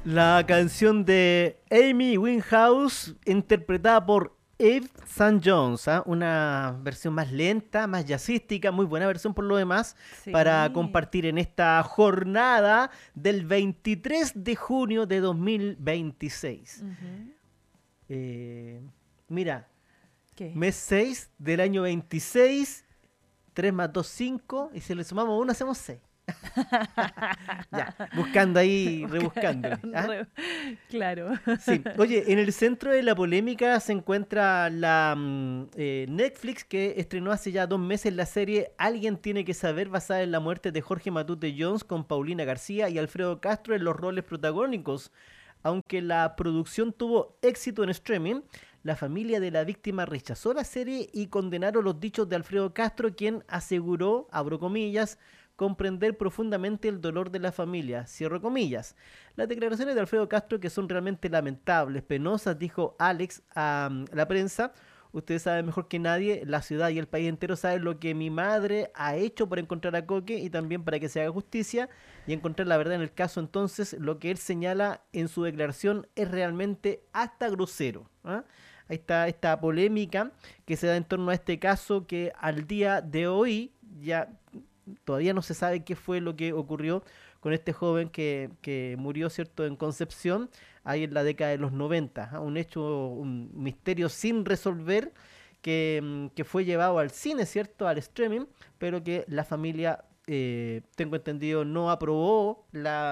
La canción de Amy Winehouse, interpretada por Eve St. Jones, ¿ah? Una versión más lenta, más jazzística, muy buena versión por lo demás, para Sí. compartir en esta jornada del 23 de junio de 2026. Ujú. Eh, Mira, ¿Qué? mes 6 del año 26, 3 más 2, 5, y si le sumamos 1 hacemos 6. Ya, buscando ahí, rebuscándole. ¿Ah? Re- Claro. Sí, oye, en el centro de la polémica se encuentra la Netflix, que estrenó hace ya 2 meses la serie Alguien tiene que saber, basada en la muerte de Jorge Matute Jones, con Paulina García y Alfredo Castro en los roles protagónicos. Aunque la producción tuvo éxito en streaming, la familia de la víctima rechazó la serie y condenaron los dichos de Alfredo Castro, quien aseguró, abro comillas, comprender profundamente el dolor de la familia, cierro comillas. Las declaraciones de Alfredo Castro, que son realmente lamentables, penosas, dijo Alex a la prensa. Ustedes saben mejor que nadie, la ciudad y el país entero saben lo que mi madre ha hecho por encontrar a Coque y también para que se haga justicia y encontrar la verdad en el caso. Entonces, lo que él señala en su declaración es realmente hasta grosero. ¿Ah? Ahí está esta polémica que se da en torno a este caso, que al día de hoy ya todavía no se sabe qué fue lo que ocurrió con este joven que murió, ¿cierto?, en Concepción, ahí en la década de los 90. ¿Ah? Un hecho, un misterio sin resolver que fue llevado al cine, ¿cierto?, al streaming, pero que la familia, tengo entendido, no aprobó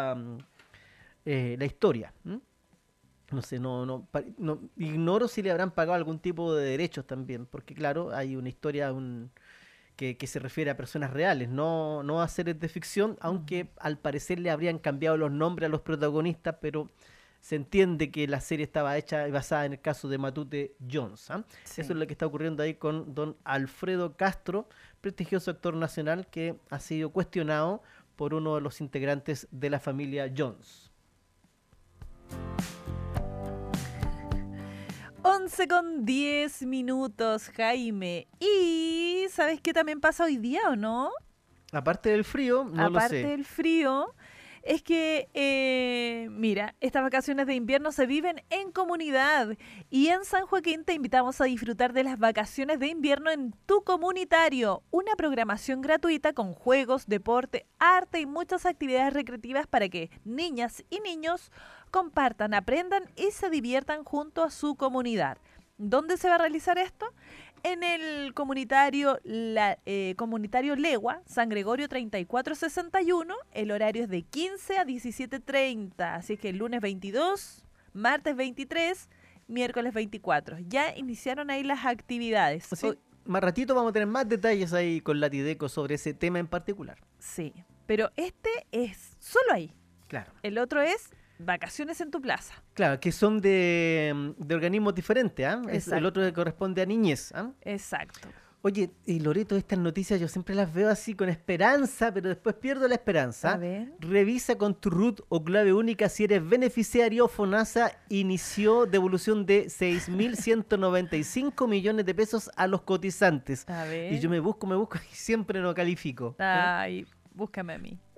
la historia. ¿M? No sé, ignoro si le habrán pagado algún tipo de derechos también, porque claro, hay una historia, que se refiere a personas reales, no a seres de ficción, Ujú. aunque al parecer le habrían cambiado los nombres a los protagonistas, pero se entiende que la serie estaba hecha y basada en el caso de Matute Jones. ¿Ah? Eso es Sí. lo que está ocurriendo ahí con don Alfredo Castro, prestigioso actor nacional que ha sido cuestionado por uno de los integrantes de la familia Jones. 11:10, Jaime. ¿Y sabes qué también pasa hoy día o no? Aparte del frío, no lo Aparte sé. del frío, es que, mira, estas vacaciones de invierno se viven en comunidad y en San Joaquín te invitamos a disfrutar de las vacaciones de invierno en Tu Comunitario, una programación gratuita con juegos, deporte, arte y muchas actividades recreativas para que niñas y niños compartan, aprendan y se diviertan junto a su comunidad. ¿Dónde se va a realizar esto? En el comunitario Legua, San Gregorio 3461, el horario es de 15 a 17:30, así que el lunes 22, martes 23, miércoles 24. Ya iniciaron ahí las actividades. Sí, más ratito vamos a tener más detalles ahí con Latideco sobre ese tema en particular. Sí, pero este es solo ahí. Claro. El otro es vacaciones en tu plaza. Claro, que son de organismos diferentes, ¿ah? Es el otro Exacto, que corresponde a niñez, ¿ah? exacto. Oye, y Loreto, estas noticias yo siempre las veo así con esperanza, pero después pierdo la A esperanza. ver. Revisa con tu RUT o clave única si eres beneficiario. FONASA inició devolución de 6.195 millones de pesos a los cotizantes. A Y yo ver. me busco y siempre no califico. ¿Ah? Ay, búscame a mí.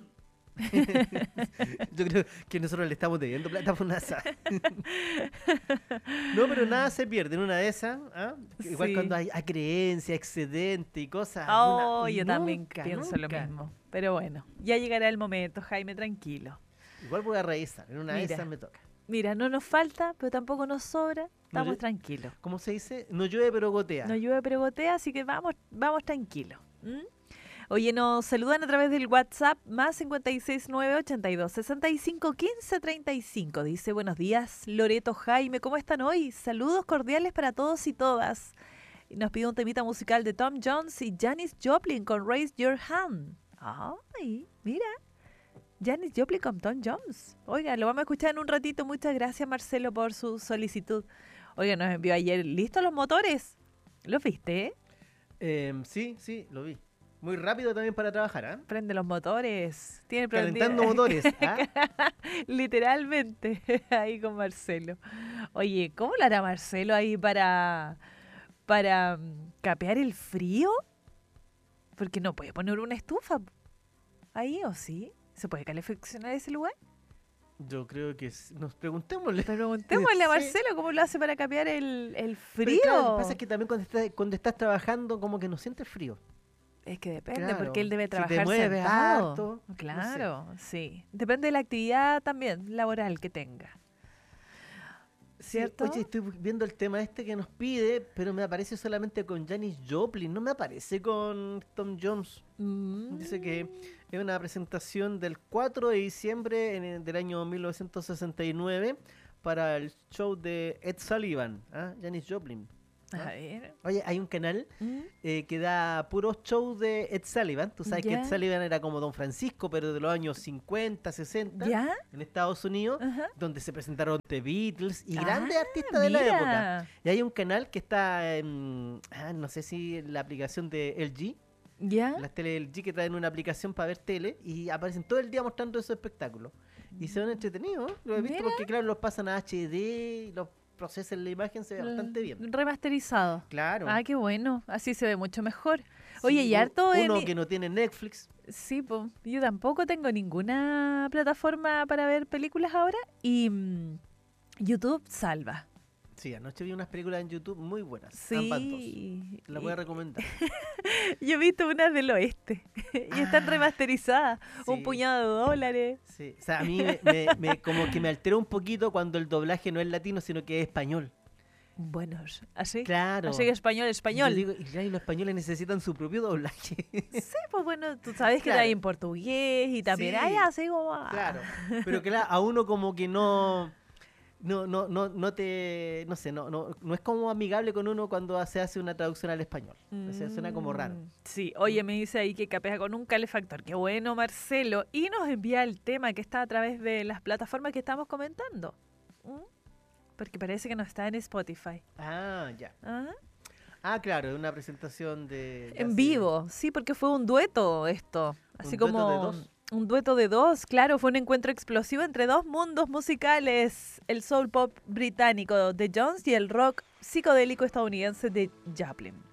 Yo creo que nosotros le estamos debiendo plata a FONASA. No, pero nada se pierde en una de esas. ¿Ah? Igual cuando Sí. hay creencia, excedente y cosas, Oh, yo también nunca, pienso lo nunca. mismo. Pero bueno, ya llegará el momento, Jaime, tranquilo. Igual voy a revisar, en una de esas Mira, me toca. mira, no nos falta, pero tampoco nos sobra. No Estamos lle- tranquilos. ¿Cómo se dice? No llueve pero No gotea. llueve pero gotea, así que vamos tranquilos. ¿Mm? Oye, nos saludan a través del WhatsApp más 56982651535. Dice, buenos días, Loreto, Jaime, ¿cómo están hoy? Saludos cordiales para todos y todas. Y nos pide un temita musical de Tom Jones y Janis Joplin con Raise Your Hand. Ay, mira, Janis Joplin con Tom Jones. Oiga, lo vamos a escuchar en un ratito. Muchas gracias, Marcelo, por su solicitud. Oiga, nos envió ayer, ¿listos los motores? ¿Los viste? Sí, sí, lo vi. Muy rápido también para trabajar, ¿ah? Prende los motores. Tiene prendida. Calentando motores, ¿ah? Literalmente, ahí con Marcelo. Oye, ¿cómo lo hará Marcelo ahí para capear el frío? Porque no puede poner una estufa ahí, ¿o sí? ¿Se puede calefaccionar ese lugar? Yo creo que nos preguntémosle. Preguntémosle a Sí. Marcelo cómo lo hace para cambiar el Pero frío. claro, lo que pasa es que también cuando estás trabajando como que no sientes frío. Es que depende, Claro, porque él debe si te trabajar mueves sentado. harto, no sé. Claro, sí. Depende de la actividad también laboral que tenga. Sí, ¿Cierto? oye, estoy viendo el tema este que nos pide, pero me aparece solamente con Janis Joplin, no me aparece con Tom Jones. Dice que es una presentación del 4 de diciembre del año 1969 para el show de Ed Sullivan, Janis Joplin. A ver. Oye, hay un canal que da puros shows de Ed Sullivan. Tú sabes que Ya. Ed Sullivan era como Don Francisco, pero de los años 50, 60, ¿Ya? en Estados Unidos, Ajá. donde se presentaron The Beatles y Ah, grandes artistas de la época. mira. Y hay un canal que está en, no sé si en la aplicación de LG, ¿Ya? las tele LG que traen una aplicación para ver tele y aparecen todo el día mostrando esos espectáculos. Y se ven entretenidos, ¿eh? Lo he visto Mira. porque claro, los pasan a HD, los procesan la imagen, se ve bastante bien. Remasterizado. Claro. Ah, qué bueno. Así se ve mucho mejor. Oye, Sí, y harto uno que no tiene Netflix. Sí, pues yo tampoco tengo ninguna plataforma para ver películas ahora y YouTube salva. Sí, anoche vi unas películas en YouTube muy buenas. Ambas dos. Sí. Las voy a recomendar. Yo he visto unas del oeste y están Ah, remasterizadas. sí. Un puñado de dólares. Sí. O sea, a mí como que me altera un poquito cuando el doblaje no es latino, sino que es español. Buenos. ¿Así? Claro. Así que español, español. Yo digo, y claro, y los españoles necesitan su propio doblaje. Sí, pues bueno, tú sabes que Claro. hay en portugués y también Sí. hay así como... Claro. Pero claro, a uno como que no te, no sé, no es como amigable con uno cuando se hace una traducción al español. O sea, suena como raro. Sí, oye, me dice ahí que capea con un calefactor. Qué bueno, Marcelo. Y nos envía el tema que está a través de las plataformas que estamos comentando. Porque parece que no está en Spotify. Ah, ya. ¿Ah? Ah, claro, es una presentación de... En hace- vivo, sí, porque fue un dueto esto. Así ¿Un dueto como de dos? un dueto de dos, claro, fue un encuentro explosivo entre dos mundos musicales, el soul pop británico de Jones y el rock psicodélico estadounidense de Joplin.